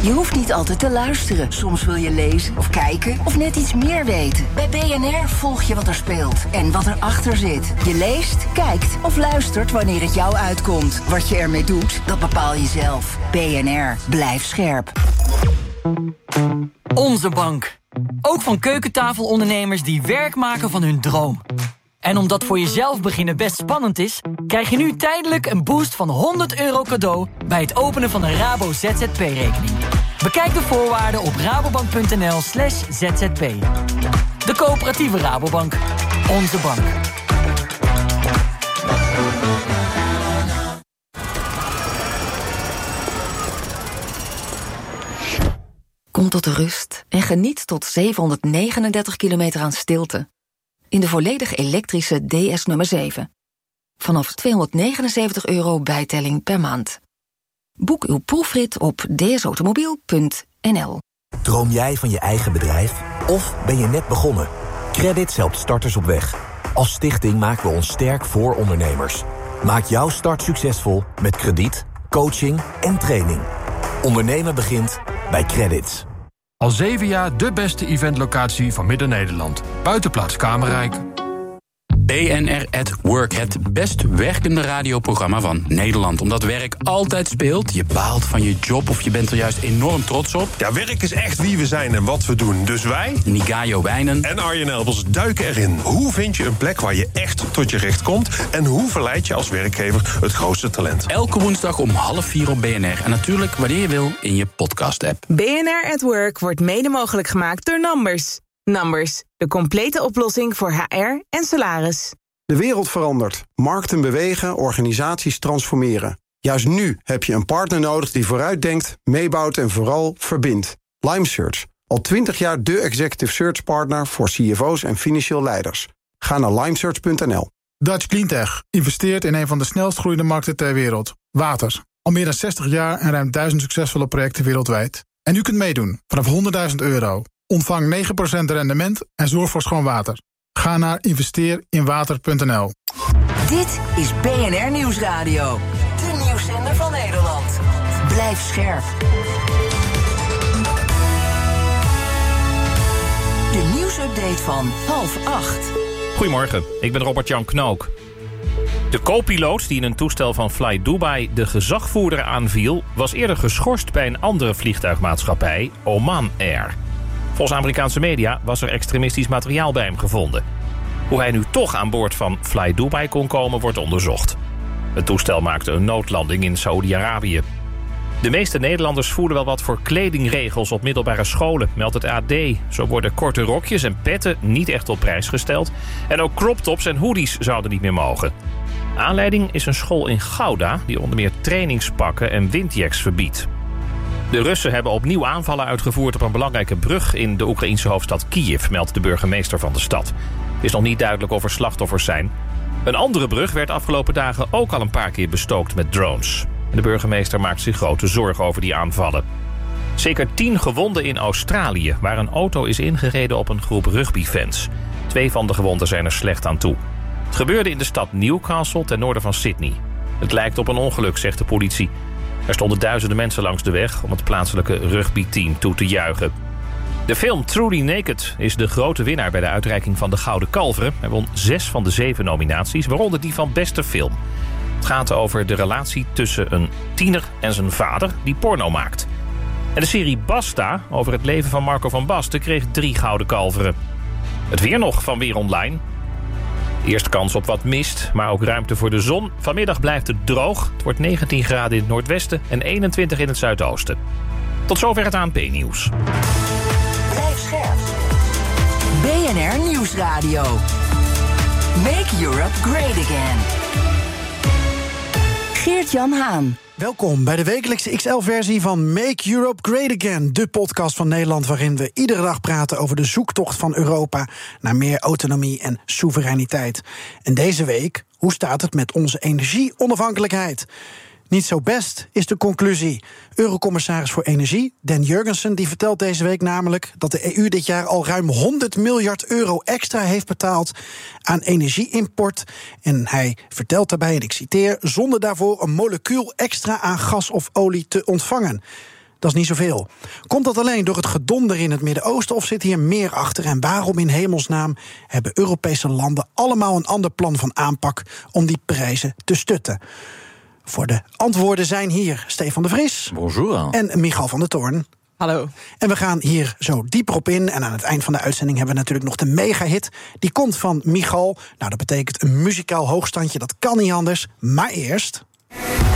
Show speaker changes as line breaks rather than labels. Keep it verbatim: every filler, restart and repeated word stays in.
Je hoeft niet altijd te luisteren. Soms wil je lezen of kijken of net iets meer weten. Bij B N R volg je wat er speelt en wat erachter zit. Je leest, kijkt of luistert wanneer het jou uitkomt. Wat je ermee doet, dat bepaal je zelf. B N R, blijf scherp.
Onze bank. Ook van keukentafelondernemers die werk maken van hun droom. En omdat voor jezelf beginnen best spannend is, krijg je nu tijdelijk een boost van honderd euro cadeau bij het openen van een Rabo Z Z P-rekening. Bekijk de voorwaarden op rabobank.nl slash zzp. De coöperatieve Rabobank. Onze bank.
Kom tot de rust en geniet tot zevenhonderdnegenendertig kilometer aan stilte. In de volledig elektrische D S nummer zeven. Vanaf tweehonderdnegenenzeventig euro bijtelling per maand. Boek uw proefrit op d s automobiel punt n l.
Droom jij van je eigen bedrijf? Of ben je net begonnen? Credits helpt starters op weg. Als stichting maken we ons sterk voor ondernemers. Maak jouw start succesvol met krediet, coaching en training. Ondernemen begint bij Credits.
Al zeven jaar de beste eventlocatie van Midden-Nederland. Buitenplaats Kamerrijk.
B N R at Work, het best werkende radioprogramma van Nederland. Omdat werk altijd speelt. Je baalt van je job of je bent er juist enorm trots op.
Ja, werk is echt wie we zijn en wat we doen. Dus wij,
Nigayo Wijnen
en Arjen Elbers duiken erin. Hoe vind je een plek waar je echt tot je recht komt? En hoe verleid je als werkgever het grootste talent?
Elke woensdag om half vier op B N R. En natuurlijk wanneer je wil in je podcast-app.
B N R at Work wordt mede mogelijk gemaakt door Numbers. Numbers, de complete oplossing voor H R en salaris.
De wereld verandert. Markten bewegen, organisaties transformeren. Juist nu heb je een partner nodig die vooruitdenkt, meebouwt en vooral verbindt. LimeSearch. Al twintig jaar de executive search partner voor C F O's en financieel leiders. Ga naar limesearch punt n l.
Dutch Cleantech investeert in een van de snelst groeiende markten ter wereld. Water. Al meer dan zestig jaar en ruim duizend succesvolle projecten wereldwijd. En u kunt meedoen vanaf honderdduizend euro. Ontvang negen procent rendement en zorg voor schoon water. Ga naar investeer in water punt n l.
Dit is B N R Nieuwsradio. De nieuwszender van Nederland. Blijf scherp. De nieuwsupdate van half acht.
Goedemorgen, ik ben Robert-Jan Knook. De co-piloot die in een toestel van Fly Dubai de gezagvoerder aanviel, was eerder geschorst bij een andere vliegtuigmaatschappij, Oman Air. Volgens Amerikaanse media was er extremistisch materiaal bij hem gevonden. Hoe hij nu toch aan boord van Fly Dubai kon komen, wordt onderzocht. Het toestel maakte een noodlanding in Saoedi-Arabië. De meeste Nederlanders voelen wel wat voor kledingregels op middelbare scholen, meldt het A D. Zo worden korte rokjes en petten niet echt op prijs gesteld. En ook croptops en hoodies zouden niet meer mogen. Aanleiding is een school in Gouda die onder meer trainingspakken en windjacks verbiedt. De Russen hebben opnieuw aanvallen uitgevoerd op een belangrijke brug in de Oekraïense hoofdstad Kiev, meldt de burgemeester van de stad. Het is nog niet duidelijk of er slachtoffers zijn. Een andere brug werd afgelopen dagen ook al een paar keer bestookt met drones. De burgemeester maakt zich grote zorgen over die aanvallen. Zeker tien gewonden in Australië, waar een auto is ingereden op een groep rugbyfans. Twee van de gewonden zijn er slecht aan toe. Het gebeurde in de stad Newcastle ten noorden van Sydney. Het lijkt op een ongeluk, zegt de politie. Er stonden duizenden mensen langs de weg om het plaatselijke rugbyteam toe te juichen. De film Truly Naked is de grote winnaar bij de uitreiking van de Gouden Kalveren. Hij won zes van de zeven nominaties, waaronder die van beste film. Het gaat over de relatie tussen een tiener en zijn vader die porno maakt. En de serie Basta over het leven van Marco van Basten kreeg drie Gouden Kalveren. Het weer nog van Weer Online. Eerst kans op wat mist, maar ook ruimte voor de zon. Vanmiddag blijft het droog. Het wordt negentien graden in het noordwesten en eenentwintig in het zuidoosten. Tot zover het A N P-nieuws.
Blijf scherp. B N R Nieuwsradio. Make Europe great again. Geert-Jan Haan.
Welkom bij de wekelijkse X L-versie van Make Europe Great Again, de podcast van Nederland waarin we iedere dag praten over de zoektocht van Europa naar meer autonomie en soevereiniteit. En deze week, hoe staat het met onze energieonafhankelijkheid? Niet zo best, is de conclusie. Eurocommissaris voor Energie, Dan Jurgensen, die vertelt deze week namelijk dat de E U dit jaar al ruim honderd miljard euro extra heeft betaald aan energieimport. En hij vertelt daarbij, en ik citeer, zonder daarvoor een molecuul extra aan gas of olie te ontvangen. Dat is niet zoveel. Komt dat alleen door het gedonder in het Midden-Oosten of zit hier meer achter? En waarom in hemelsnaam hebben Europese landen allemaal een ander plan van aanpak om die prijzen te stutten? Voor de antwoorden zijn hier Stefan de Vries.
Bonjour.
En Michal van der Toorn.
Hallo.
En we gaan hier zo dieper op in. En aan het eind van de uitzending hebben we natuurlijk nog de megahit. Die komt van Michal. Nou, dat betekent een muzikaal hoogstandje. Dat kan niet anders. Maar eerst...